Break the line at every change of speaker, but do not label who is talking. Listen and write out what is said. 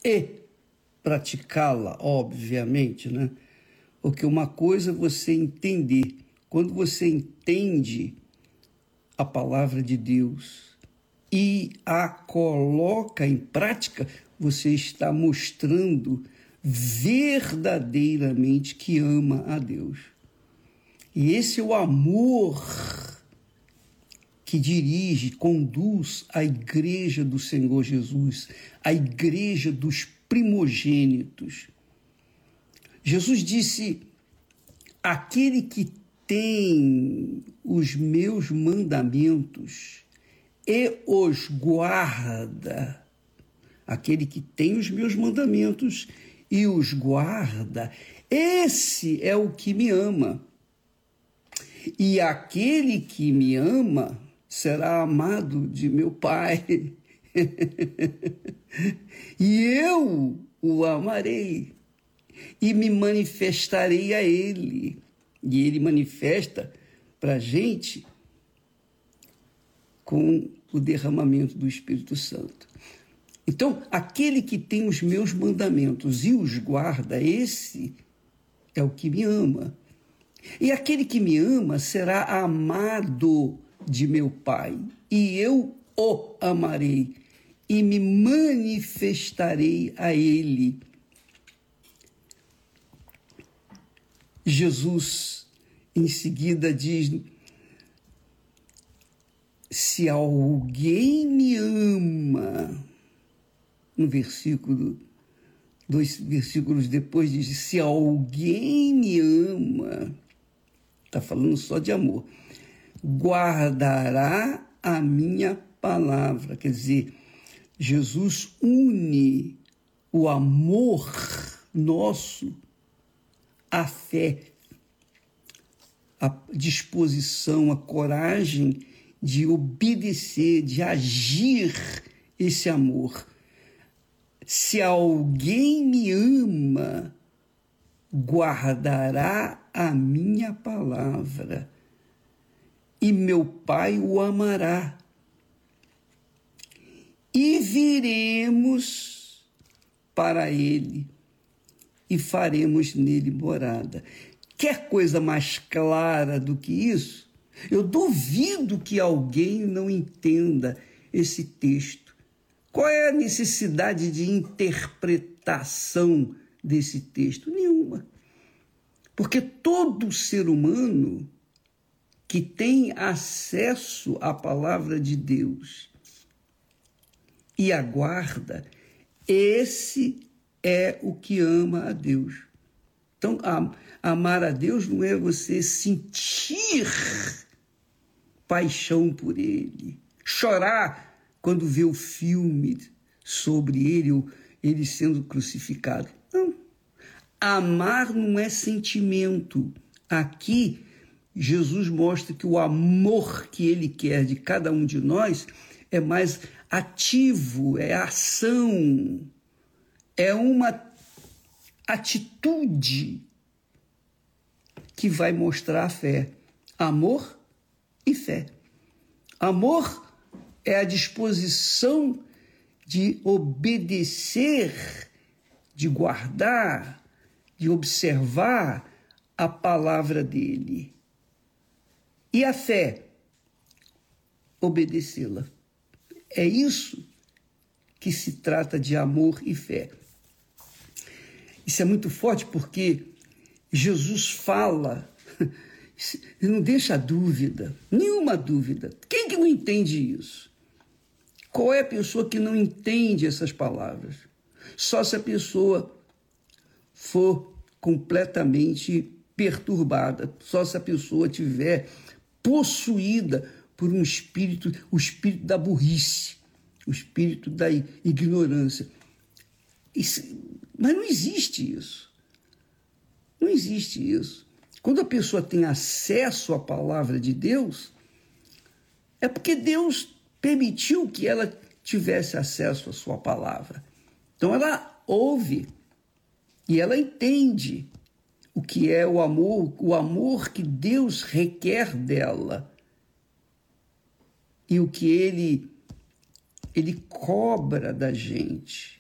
e praticá-la, obviamente, né? Porque uma coisa é você entender. Quando você entende a palavra de Deus e a coloca em prática, você está mostrando verdadeiramente que ama a Deus. E esse é o amor que dirige, conduz a igreja do Senhor Jesus, a igreja dos primogênitos. Jesus disse: aquele que tem os meus mandamentos e os guarda, aquele que tem os meus mandamentos e os guarda, esse é o que me ama. E aquele que me ama será amado de meu Pai. E eu o amarei e me manifestarei a ele. E ele manifesta para a gente com o derramamento do Espírito Santo. Então, aquele que tem os meus mandamentos e os guarda, esse é o que me ama. E aquele que me ama será amado de meu Pai, e eu o amarei e me manifestarei a ele. Jesus, em seguida, diz: se alguém me ama, no versículo, 2 versículos depois, diz: se alguém me ama, está falando só de amor, guardará a minha palavra. Quer dizer, Jesus une o amor nosso à fé, a disposição, a coragem de obedecer, de agir esse amor. Se alguém me ama, guardará a minha palavra, e meu Pai o amará. E viremos para ele e faremos nele morada. Quer coisa mais clara do que isso? Eu duvido que alguém não entenda esse texto. Qual é a necessidade de interpretação desse texto? Nenhuma. Porque todo ser humano que tem acesso à palavra de Deus e aguarda, esse é o que ama a Deus. Então, amar a Deus não é você sentir paixão por Ele, chorar quando vê o filme sobre Ele, ou Ele sendo crucificado. Não. Amar não é sentimento. Aqui, Jesus mostra que o amor que Ele quer de cada um de nós é mais ativo, é ação, é uma atitude que vai mostrar a fé. Amor e fé. Amor é a disposição de obedecer, de guardar, de observar a palavra dele. E a fé, obedecê-la. É isso que se trata de amor e fé. Isso é muito forte porque Jesus fala, e não deixa dúvida, nenhuma dúvida. Quem que não entende isso? Qual é a pessoa que não entende essas palavras? Só se a pessoa for completamente perturbada, só se a pessoa tiver possuída por um espírito, o espírito da burrice, o espírito da ignorância. Mas não existe isso. Não existe isso. Quando a pessoa tem acesso à palavra de Deus, é porque Deus permitiu que ela tivesse acesso à sua palavra. Então ela ouve e ela entende o que é o amor que Deus requer dela e o que ele cobra da gente.